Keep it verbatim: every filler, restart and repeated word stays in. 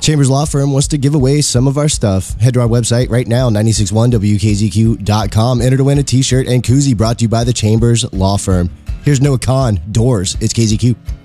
Chambers Law Firm wants to give away some of our stuff. Head to our website right now, nine six one W K Z Q dot com. Enter to win a t-shirt and koozie brought to you by the Chambers Law Firm. Here's Noah Khan, Doors. It's K Z Q.